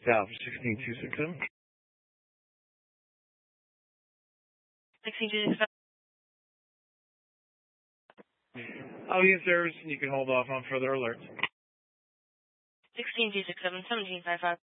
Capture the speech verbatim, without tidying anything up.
dial for sixteen two six seven. sixteen two six seven. I'll be in service and you can hold off on further alerts. sixteen two six seven, seventeen five five.